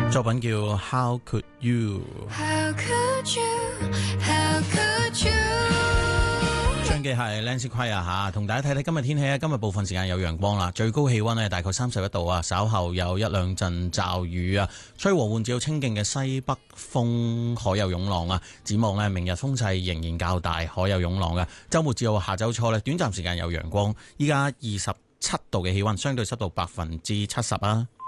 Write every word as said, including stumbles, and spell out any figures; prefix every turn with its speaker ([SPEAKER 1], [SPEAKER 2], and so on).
[SPEAKER 1] 作品叫 How Could You。
[SPEAKER 2] How could you? How could you?
[SPEAKER 1] 張記係 Lancy Quay 啊吓，同大家睇睇今日天氣啊。今日部分時間有陽光啦，最高氣溫呢大概三十一度啊，稍後有一兩陣驟雨啊，吹和緩至到清勁嘅西北風，海有湧浪啊。展望呢，明日風勢仍然較大，海有湧浪嘅。周末至到下周初呢，短暫時間有陽光。依家二十七度嘅氣溫，相對濕度百分之七十啊。